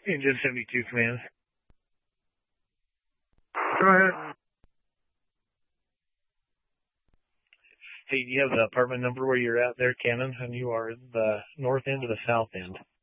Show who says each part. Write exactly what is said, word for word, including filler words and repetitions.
Speaker 1: Engine seventy-two command.
Speaker 2: Go ahead.
Speaker 1: Hey, do you have the apartment number where you're at there, Cannon? And you are in the north end or the south end?